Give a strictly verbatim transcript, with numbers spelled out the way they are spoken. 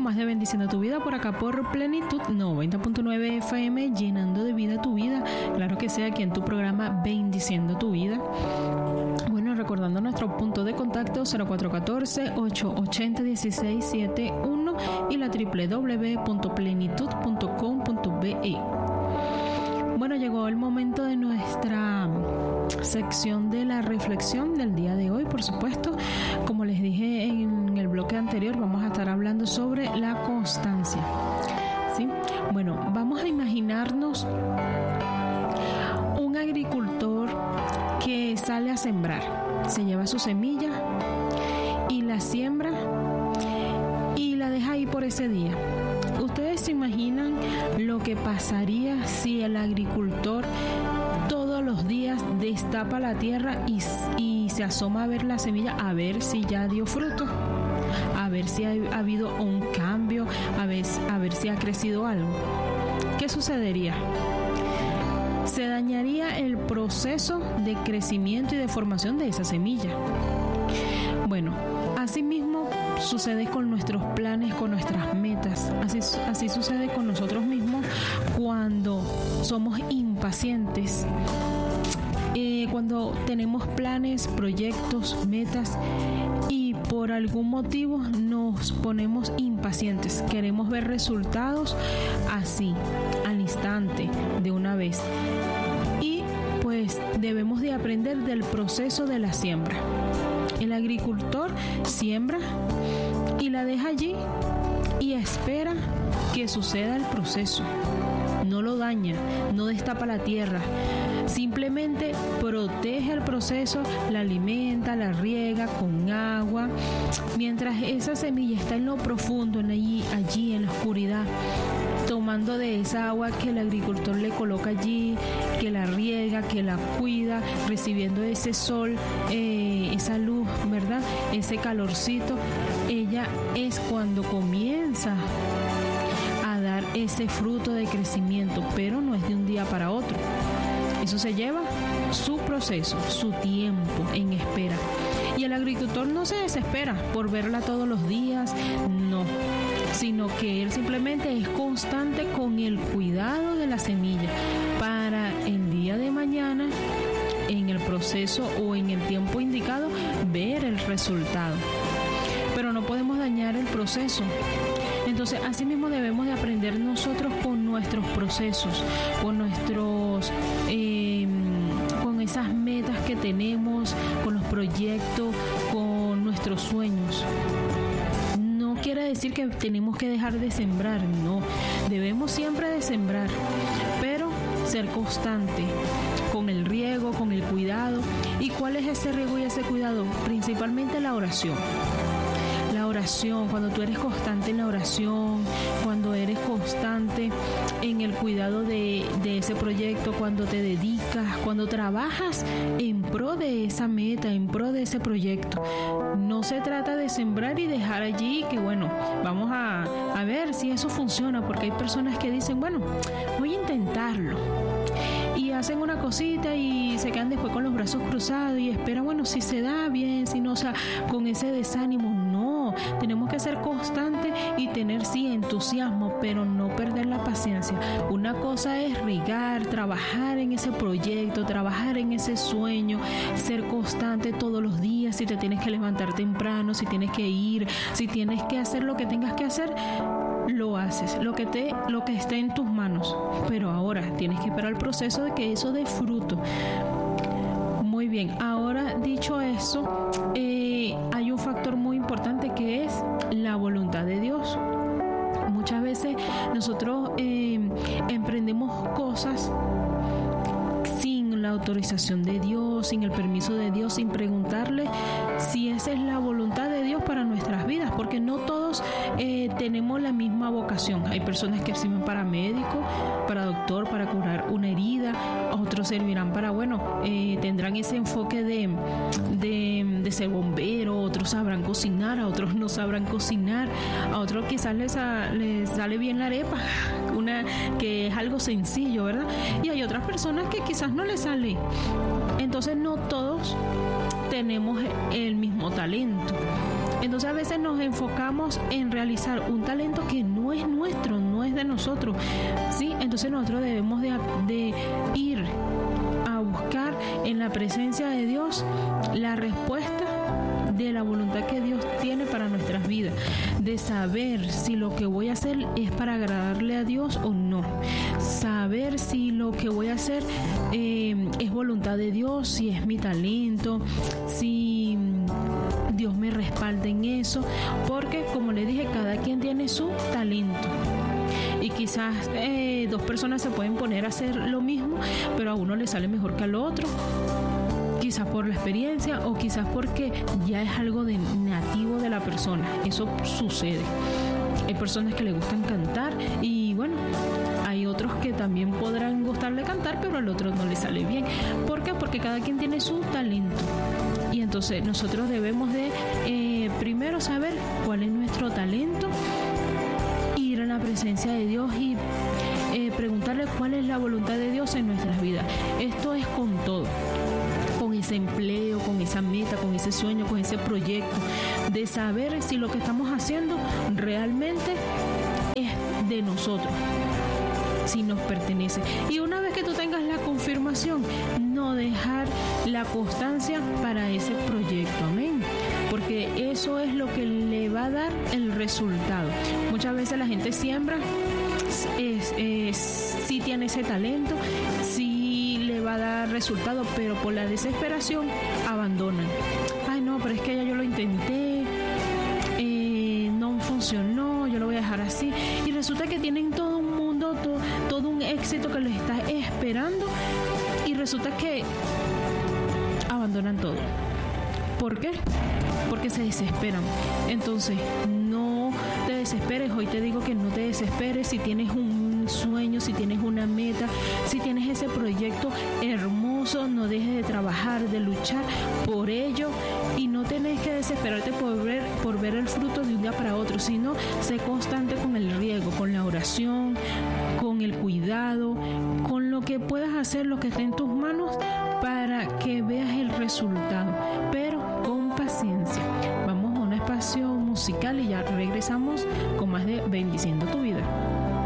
con más de Bendiciendo tu Vida por acá por Plenitud noventa punto nueve F M, llenando de vida tu vida. Claro que sea aquí en tu programa Bendiciendo tu Vida. Bueno, recordando nuestro punto de contacto cero cuatro uno cuatro, ocho ocho cero, uno seis siete uno y la doble u doble u doble u punto plenitud punto com punto be. Bueno, llegó el momento de nuestra sección de la reflexión del día de hoy, por supuesto. Como les dije en el bloque anterior, vamos a estar hablando sobre la constancia. ¿Sí? Bueno, vamos a imaginarnos un agricultor que sale a sembrar. Se lleva su semilla y la siembra y la deja ahí por ese día. ¿Ustedes se imaginan lo que pasaría si el agricultor todos los días destapa la tierra y, y se asoma a ver la semilla, a ver si ya dio fruto, a ver si ha, ha habido un cambio, a ver, a ver si ha crecido algo? ¿Qué sucedería? Se dañaría el proceso de crecimiento y de formación de esa semilla. Bueno, asimismo sucede con nuestros planes, con nuestras metas. Así, así sucede con nosotros mismos cuando somos impacientes. Eh, cuando tenemos planes, proyectos, metas y por algún motivo nos ponemos impacientes. Queremos ver resultados así, al instante, de una vez. Y pues debemos de aprender del proceso de la siembra. El agricultor siembra y la deja allí y espera que suceda el proceso. No lo daña, no destapa la tierra, simplemente protege el proceso, la alimenta, la riega con agua, mientras esa semilla está en lo profundo, en allí, allí en la oscuridad, tomando de esa agua que el agricultor le coloca allí, que la riega, que la cuida, recibiendo ese sol, eh, esa luz, ¿verdad? Ese calorcito. Ella es cuando comienza a dar ese fruto de crecimiento, pero no es de un día para otro. Eso se lleva su proceso, su tiempo en espera. Y el agricultor no se desespera por verla todos los días, no, sino que él simplemente es constante con el cuidado de la semilla para el día de mañana, en el proceso o en el tiempo indicado, ver el resultado. Pero no podemos dañar el proceso. Entonces, así mismo debemos de aprender nosotros con nuestros procesos, con nuestros, eh, con esas metas que tenemos, con los proyectos, con nuestros sueños. No quiere decir que tenemos que dejar de sembrar, no. Debemos siempre de sembrar, pero ser constante con el riego, con el cuidado. ¿Y cuál es ese riego y ese cuidado? Principalmente la oración. La oración, cuando tú eres constante en la oración, cuando eres constante en el cuidado de, de ese proyecto, cuando te dedicas, cuando trabajas en pro de esa meta, en pro de ese proyecto. No se trata de sembrar y dejar allí que, bueno, vamos a, a ver si eso funciona, porque hay personas que dicen, bueno, voy a intentarlo. Y hacen una cosita y se quedan después con los brazos cruzados y esperan, bueno, si se da bien, si no, o sea, con ese desánimo. No, tenemos que ser constantes y tener, sí, entusiasmo, pero no perder la paciencia. Una cosa es regar, trabajar en ese proyecto, trabajar en ese sueño, ser constante todos los días. Si te tienes que levantar temprano, si tienes que ir, si tienes que hacer lo que tengas que hacer, lo haces, lo que te, lo que esté en tus manos. Pero ahora tienes que esperar el proceso de que eso dé fruto. Muy bien, ahora dicho eso, eh, hay un factor muy importante que es la voluntad de Dios. Muchas veces nosotros eh, emprendemos cosas sin la autorización de Dios, sin el permiso de Dios, sin preguntarle si esa es la voluntad de Dios para nuestras vidas, porque no todos eh, tenemos la misma vocación. Hay personas que sirven para médico, para doctor, para curar una herida, otros servirán para, bueno, eh, tendrán ese enfoque de, de, de ser bombero, otros sabrán cocinar, a otros no sabrán cocinar, a otros quizás les, a, les sale bien la arepa, una que es algo sencillo, ¿verdad? Y hay otras personas que quizás no les sale. Entonces no todos tenemos el mismo talento. Entonces a veces nos enfocamos en realizar un talento que no es nuestro, no es de nosotros, ¿sí? Entonces nosotros debemos de, de ir a buscar en la presencia de Dios la respuesta de la voluntad que Dios tiene para nuestras vidas, de saber si lo que voy a hacer es para agradarle a Dios o no, saber si lo que voy a hacer eh, es voluntad de Dios, si es mi talento, si Dios me respalda en eso, porque como le dije, cada quien tiene su talento. Y quizás eh, dos personas se pueden poner a hacer lo mismo, pero a uno le sale mejor que al otro. Quizás por la experiencia o quizás porque ya es algo de nativo de la persona. Eso sucede. Hay personas que le gustan cantar y bueno, hay otros que también podrán gustarle cantar, pero al otro no le sale bien. ¿Por qué? Porque cada quien tiene su talento. Y entonces nosotros debemos de eh, primero saber cuál es nuestro talento, ir a la presencia de Dios y eh, preguntarle cuál es la voluntad de Dios en nuestras vidas. Esto es con todo. Con ese empleo, con esa meta, con ese sueño, con ese proyecto, de saber si lo que estamos haciendo realmente es de nosotros, si nos pertenece. Y una vez que tú tengas la confirmación, no dejar la constancia para ese proyecto, amén, porque eso es lo que le va a dar el resultado. Muchas veces la gente siembra, es, es, sí tiene ese talento, sí va a dar resultado, pero por la desesperación abandonan. Ay no, pero es que ya yo lo intenté, eh, no funcionó, yo lo voy a dejar así, y resulta que tienen todo un mundo, todo, todo un éxito que les está esperando, y resulta que abandonan todo. ¿Por qué? Porque se desesperan. Entonces no te desesperes. Hoy te digo que no te desesperes. Si tienes un sueño, si tienes una meta, si tienes ese proyecto hermoso, no dejes de trabajar, de luchar por ello, y no tenés que desesperarte por ver, por ver el fruto de un día para otro, sino sé constante con el riego, con la oración, con el cuidado, con lo que puedas hacer, lo que esté en tus manos, para que veas el resultado, pero con paciencia. Vamos a un espacio musical y ya regresamos con más de Bendiciendo tu Vida.